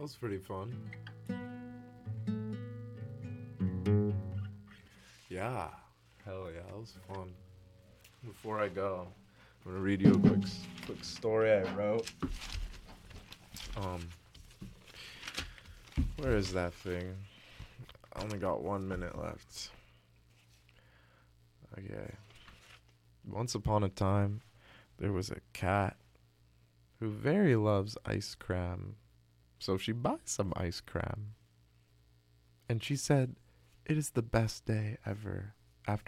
was pretty fun. Yeah. Hell yeah, that was fun. Before I go, I'm gonna read you a quick story I wrote. Um, where is that thing? I only got 1 minute left. Okay. Once upon a time, there was a cat who very loves ice cream. So she buys some ice cream. And she said, "It is the best day ever.